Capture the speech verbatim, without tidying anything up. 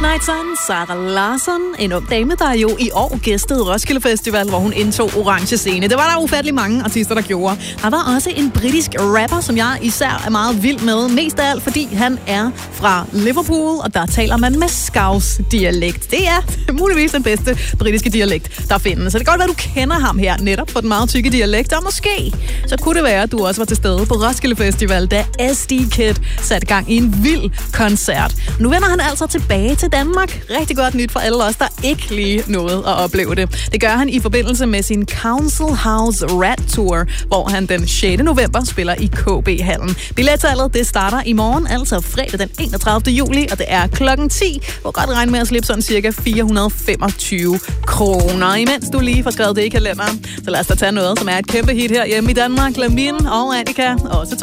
Midnight Sun, Sara Larsson, en ung dame, der jo i år gæstede Roskilde Festival, hvor hun indtog orange scene. Det var der ufattelig mange artister, der gjorde. Der var også en britisk rapper, som jeg især er meget vild med, mest af alt, fordi han er fra Liverpool, og der taler man med Scouse-dialekt. Det er muligvis den bedste britiske dialekt, der findes. Så det kan godt være, du kender ham her netop for den meget tykke dialekt, og måske så kunne det være, at du også var til stede på Roskilde Festival, da S D Kid satte gang i en vild koncert. Nu vender han altså tilbage til Danmark. Rigtig godt nyt for alle os, der ikke lige nåede at opleve det. Det gør han i forbindelse med sin Council House Rat Tour, hvor han den sjette november spiller i K B-hallen. Billetsalget, det starter i morgen, altså fredag den enogtredivte juli, og det er klokken ti, hvor godt regne med at slippe sådan cirka fire hundrede og femogtyve kroner. Imens du lige får skrevet det i kalenderen, så lad os da tage noget, som er et kæmpe hit her hjemme i Danmark. Lamin og Annika, også